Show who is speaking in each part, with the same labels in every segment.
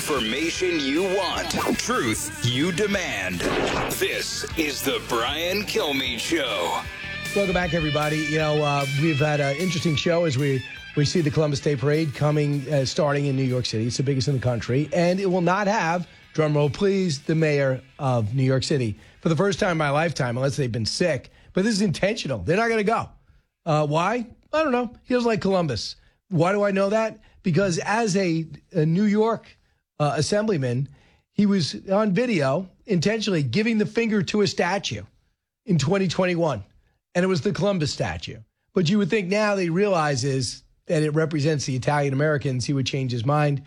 Speaker 1: Information you want. Truth you demand. This is the Brian Kilmeade Show.
Speaker 2: Welcome back, everybody. We've had an interesting show as we see the Columbus Day Parade starting in New York City. It's the biggest in the country. And it will not have, drumroll please, the mayor of New York City for the first time in my lifetime, unless they've been sick. But this is intentional. They're not going to go. Why? I don't know. He doesn't like Columbus. Why do I know that? Because as a New York assemblyman, he was on video intentionally giving the finger to a statue in 2021. And it was the Columbus statue. But you would think now that he realizes that it represents the Italian Americans, he would change his mind.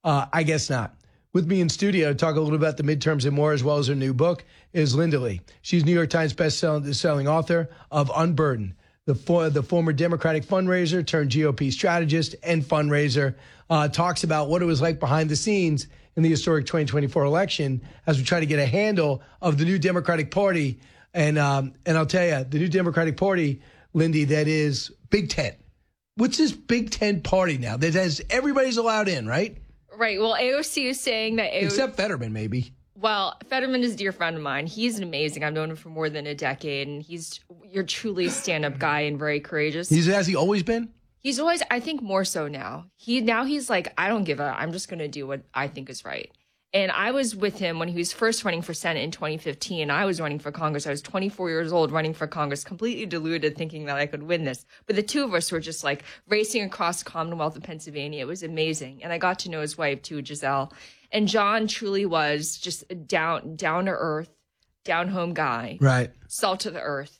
Speaker 2: I guess not. With me in studio to talk a little about the midterms and more, as well as her new book, is Linda Lee. She's New York Times best-selling author of Unburdened, the former Democratic fundraiser turned GOP strategist and fundraiser, talks about what it was like behind the scenes in the historic 2024 election as we try to get a handle of the new Democratic Party. And I'll tell you, the new Democratic Party, Lindy, that is Big Tent. What's this Big Tent party now that has everybody's allowed in, right?
Speaker 3: Right. Well, AOC is saying that
Speaker 2: except Fetterman, maybe.
Speaker 3: Well, Fetterman is a dear friend of mine. He's amazing. I've known him for more than a decade, and you're truly a stand-up guy and very courageous.
Speaker 2: Has he always been?
Speaker 3: He's always, I think, more so now. He's like, I don't give a, I'm just going to do what I think is right. And I was with him when he was first running for Senate in 2015. I was running for Congress. I was 24 years old running for Congress, completely deluded, thinking that I could win this. But the two of us were just like racing across the Commonwealth of Pennsylvania. It was amazing. And I got to know his wife, too, Giselle. And John truly was just a down to earth, down home guy.
Speaker 2: Right.
Speaker 3: Salt to the earth.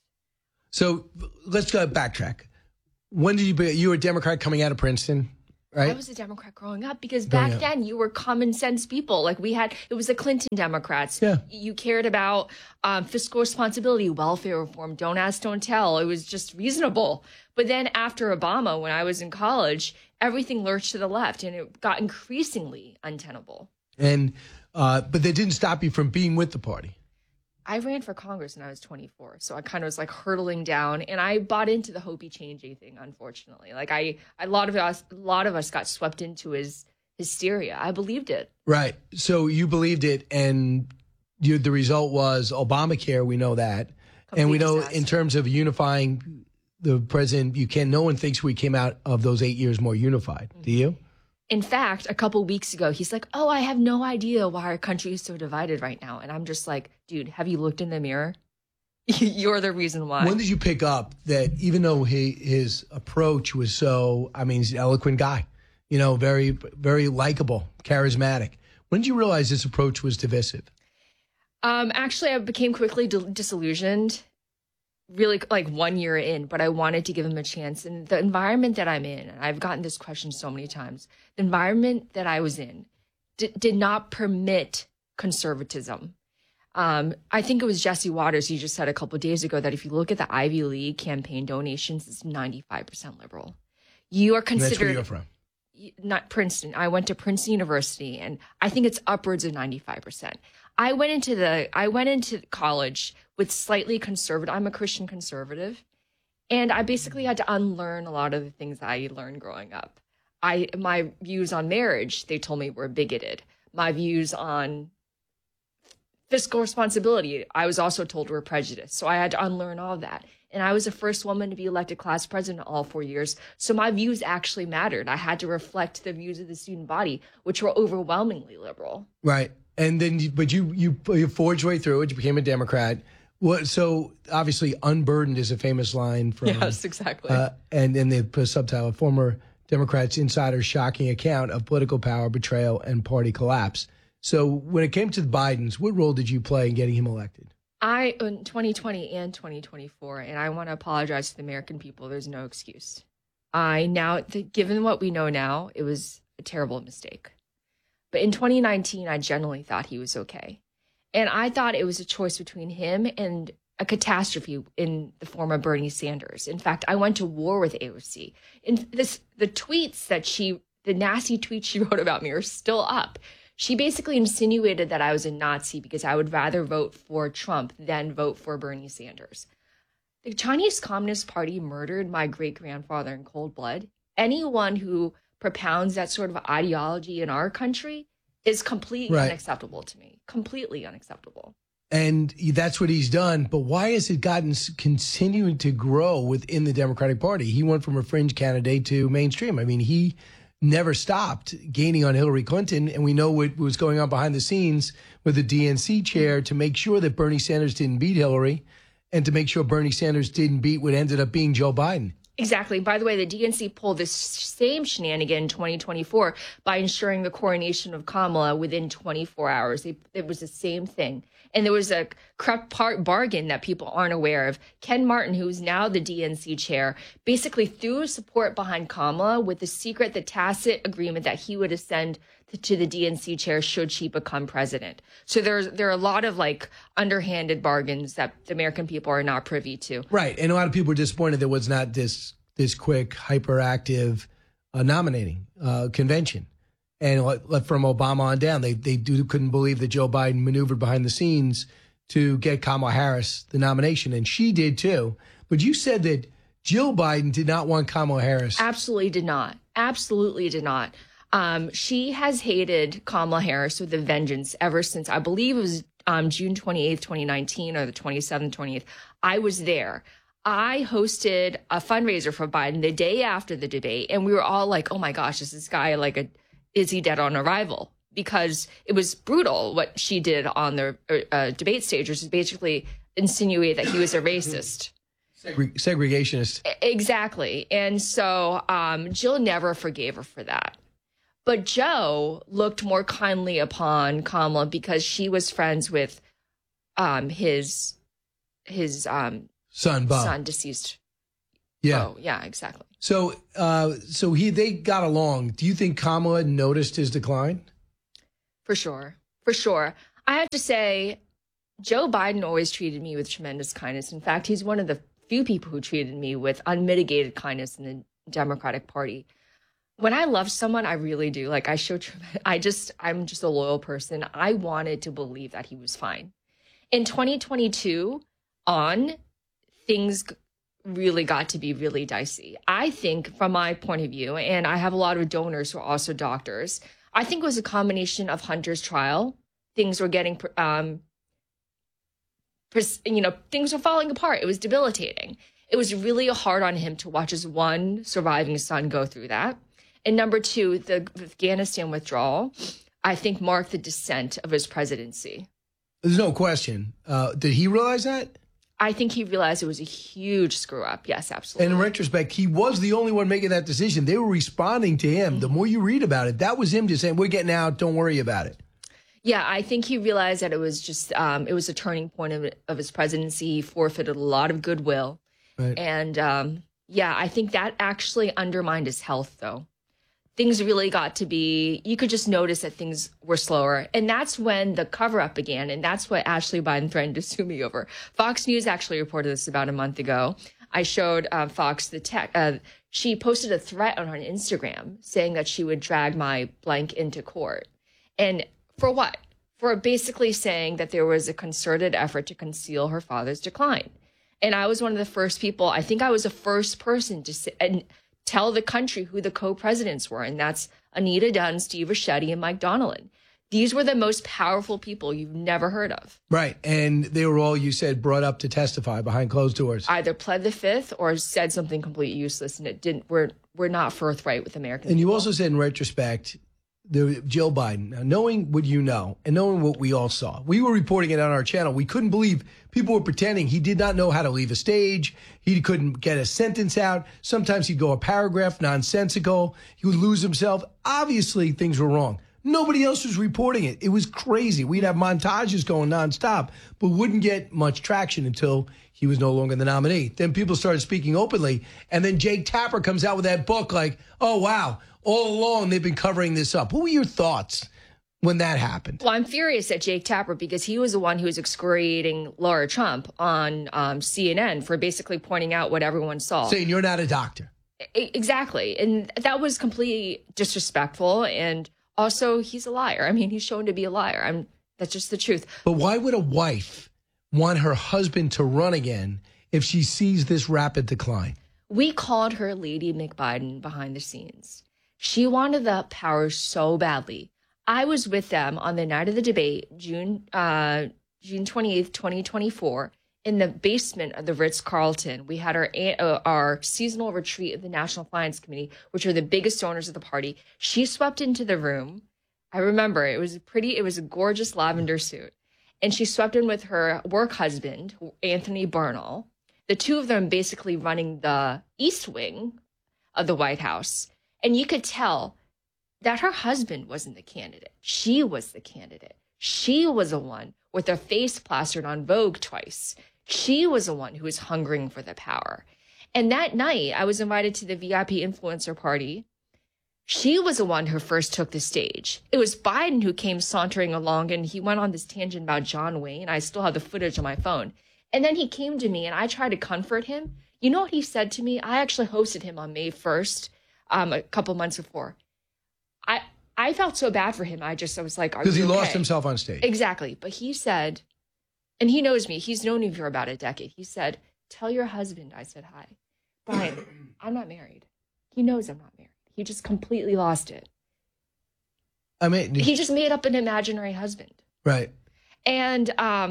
Speaker 2: So let's go backtrack. When did you were a Democrat coming out of Princeton? Right?
Speaker 3: I was a Democrat growing up because back then you were common sense people. Like it was the Clinton Democrats.
Speaker 2: Yeah.
Speaker 3: You cared about fiscal responsibility, welfare reform, don't ask, don't tell. It was just reasonable. But then after Obama, when I was in college, everything lurched to the left and it got increasingly untenable.
Speaker 2: And but that didn't stop you from being with the party.
Speaker 3: I ran for Congress when I was 24, so I kind of was like hurtling down, and I bought into the Hopi changing thing. Unfortunately, like a lot of us got swept into his hysteria. I believed it.
Speaker 2: Right. So you believed it, and the result was Obamacare. We know that, and we know in terms of unifying the president, no one thinks we came out of those 8 years more unified. Mm-hmm. Do you?
Speaker 3: In fact, a couple weeks ago, he's like, oh, I have no idea why our country is so divided right now. And I'm just like, dude, have you looked in the mirror? You're the reason why.
Speaker 2: When did you pick up that even though his approach was he's an eloquent guy, very, very likable, charismatic. When did you realize this approach was divisive?
Speaker 3: Actually, I became quickly disillusioned. Really like 1 year in, but I wanted to give him a chance. And the environment that I'm in, and I've gotten this question so many times, the environment that I was in did not permit conservatism. I think it was Jesse Waters, he just said a couple of days ago that if you look at the Ivy League campaign donations, it's 95% liberal. You are considered...
Speaker 2: And that's where you're from.
Speaker 3: Not Princeton. I went to Princeton University, and I think it's upwards of 95%. I went into college with slightly conservative. I'm a Christian conservative, and I basically had to unlearn a lot of the things I learned growing up. My views on marriage, they told me, were bigoted. My views on fiscal responsibility, I was also told were prejudiced. So I had to unlearn all of that. And I was the first woman to be elected class president all 4 years. So my views actually mattered. I had to reflect the views of the student body, which were overwhelmingly liberal.
Speaker 2: Right. And then, you forged your way through it. You became a Democrat. So obviously, Unburdened is a famous line from.
Speaker 3: Yes, exactly.
Speaker 2: And the subtitle, former Democrats insider's shocking account of political power, betrayal, and party collapse. So when it came to the Bidens, what role did you play in getting him elected?
Speaker 3: In 2020 and 2024, and I want to apologize to the American people. There's no excuse. Given what we know now, it was a terrible mistake. But in 2019, I generally thought he was okay. And I thought it was a choice between him and a catastrophe in the form of Bernie Sanders. In fact, I went to war with AOC. The nasty tweets she wrote about me are still up. She basically insinuated that I was a Nazi because I would rather vote for Trump than vote for Bernie Sanders. The Chinese Communist Party murdered my great-grandfather in cold blood. Anyone who propounds that sort of ideology in our country is completely
Speaker 2: Right.
Speaker 3: unacceptable to me. Completely unacceptable.
Speaker 2: And that's what he's done. But why has it continuing to grow within the Democratic Party? He went from a fringe candidate to mainstream. I mean, he never stopped gaining on Hillary Clinton. And we know what was going on behind the scenes with the DNC chair to make sure that Bernie Sanders didn't beat Hillary and to make sure Bernie Sanders didn't beat what ended up being Joe Biden.
Speaker 3: Exactly. By the way, the DNC pulled this same shenanigan in 2024 by ensuring the coronation of Kamala within 24 hours. It was the same thing. And there was a corrupt bargain that people aren't aware of. Ken Martin, who is now the DNC chair, basically threw support behind Kamala with the tacit agreement that he would ascend to the DNC chair should she become president. So there are a lot of like underhanded bargains that the American people are not privy to.
Speaker 2: Right. And a lot of people were disappointed there was not this quick, hyperactive nominating convention. And from Obama on down, they couldn't believe that Joe Biden maneuvered behind the scenes to get Kamala Harris the nomination. And she did too. But you said that Jill Biden did not want Kamala Harris.
Speaker 3: Absolutely did not. Absolutely did not. She has hated Kamala Harris with a vengeance ever since, I believe it was June 28th, 2019, or the 27th, 28th. I was there. I hosted a fundraiser for Biden the day after the debate, and we were all like, oh my gosh, is this guy is he dead on arrival? Because it was brutal what she did on the debate stage, which is basically insinuate that he was a racist.
Speaker 2: Segregationist.
Speaker 3: Exactly. And so Jill never forgave her for that. But Joe looked more kindly upon Kamala because she was friends with his
Speaker 2: son, Bob.
Speaker 3: son, deceased.
Speaker 2: Yeah.
Speaker 3: Oh, yeah, exactly.
Speaker 2: So they got along. Do you think Kamala noticed his decline?
Speaker 3: For sure. For sure. I have to say, Joe Biden always treated me with tremendous kindness. In fact, he's one of the few people who treated me with unmitigated kindness in the Democratic Party. When I love someone, I really do. Like I'm just a loyal person. I wanted to believe that he was fine. In 2022 things really got to be really dicey. I think from my point of view, and I have a lot of donors who are also doctors, I think it was a combination of Hunter's trial. Things were getting, things were falling apart. It was debilitating. It was really hard on him to watch his one surviving son go through that. And number two, the Afghanistan withdrawal, I think marked the descent of his presidency.
Speaker 2: There's no question. Did he realize that?
Speaker 3: I think he realized it was a huge screw up. Yes, absolutely.
Speaker 2: And in retrospect, he was the only one making that decision. They were responding to him. The more you read about it, that was him just saying, we're getting out. Don't worry about it.
Speaker 3: Yeah, I think he realized that it was just, it was a turning point of his presidency. He forfeited a lot of goodwill.
Speaker 2: Right.
Speaker 3: And I think that actually undermined his health, though. Things really got to be, you could just notice that things were slower. And that's when the cover-up began. And that's what Ashley Biden threatened to sue me over. Fox News actually reported this about a month ago. I showed Fox the tech. She posted a threat on her Instagram saying that she would drag my blank into court. And for what? For basically saying that there was a concerted effort to conceal her father's decline. And I was one of the first people, I think I was the first person to say, and tell the country who the co-presidents were. And that's Anita Dunn, Steve Ricchetti, and Mike Donnellan. These were the most powerful people you've never heard of.
Speaker 2: Right. And they were all, you said, brought up to testify behind closed doors.
Speaker 3: Either pled the fifth or said something completely useless. And it didn't, we're not forthright with American
Speaker 2: And
Speaker 3: people.
Speaker 2: you also said in retrospect, Jill Biden, now knowing what you know and knowing what we all saw, we were reporting it on our channel. We couldn't believe people were pretending he did not know how to leave a stage. He couldn't get a sentence out. Sometimes he'd go a paragraph nonsensical. He would lose himself. Obviously, things were wrong. Nobody else was reporting it. It was crazy. We'd have montages going nonstop, but wouldn't get much traction until he was no longer the nominee. Then people started speaking openly. And then Jake Tapper comes out with that book like, oh, wow, all along they've been covering this up. What were your thoughts when that happened?
Speaker 3: Well, I'm furious at Jake Tapper because he was the one who was excoriating Laura Trump on CNN for basically pointing out what everyone saw.
Speaker 2: Saying you're not a doctor.
Speaker 3: Exactly. And that was completely disrespectful. And also, he's a liar. I mean, he's shown to be a liar. That's just the truth.
Speaker 2: But why would a wife want her husband to run again if she sees this rapid decline?
Speaker 3: We called her Lady McBiden behind the scenes. She wanted the power so badly. I was with them on the night of the debate, June 28th, 2024, in the basement of the Ritz-Carlton. We had our seasonal retreat of the National Finance Committee, which are the biggest donors of the party. She swept into the room. I remember it was a gorgeous lavender suit. And she swept in with her work husband, Anthony Bernal. The two of them basically running the East Wing of the White House. And you could tell that her husband wasn't the candidate. She was the candidate. She was the one with her face plastered on Vogue twice. She was the one who was hungering for the power. And that night, I was invited to the VIP influencer party. She was the one who first took the stage. It was Biden who came sauntering along, and he went on this tangent about John Wayne. I still have the footage on my phone. And then he came to me, and I tried to comfort him. You know what he said to me? I actually hosted him on May 1st, a couple months before. I felt so bad for him. I was like,
Speaker 2: because he lost himself on stage.
Speaker 3: Exactly. But he said, and he knows me, he's known me for about a decade. He said, tell your husband I said hi. Brian, I'm not married. He knows I'm not married. He just completely lost it.
Speaker 2: I mean,
Speaker 3: he just made up an imaginary husband.
Speaker 2: Right.
Speaker 3: And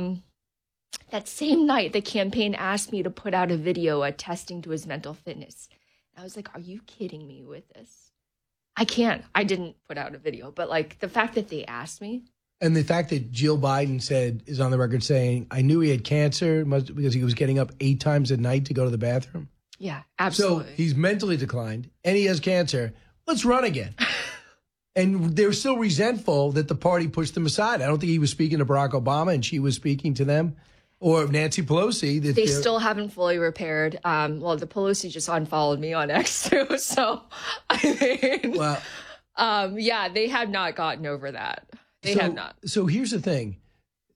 Speaker 3: that same night, the campaign asked me to put out a video attesting to his mental fitness. And I was like, are you kidding me with this? I can't. I didn't put out a video, but like the fact that they asked me.
Speaker 2: And the fact that Jill Biden is on the record saying, I knew he had cancer because he was getting up 8 times a night to go to the bathroom.
Speaker 3: Yeah, absolutely.
Speaker 2: So he's mentally declined and he has cancer. Let's run again. And they're still resentful that the party pushed them aside. I don't think he was speaking to Barack Obama and she was speaking to them. Or Nancy Pelosi.
Speaker 3: They still haven't fully repaired. Well, the Pelosi just unfollowed me on X too. So, I mean, yeah, they have not gotten over that. They have not.
Speaker 2: So here's the thing.